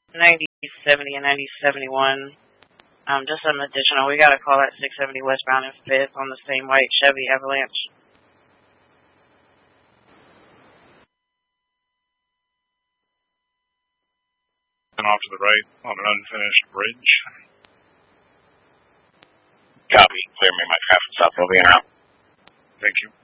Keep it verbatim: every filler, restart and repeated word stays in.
ninety seventy and ninety seventy-one. Um, just some additional. We got a call at six seventy westbound and fifth on the same white Chevy Avalanche. And off to the right on an unfinished bridge. Copy. Clear me. My traffic stop over here now. Thank you.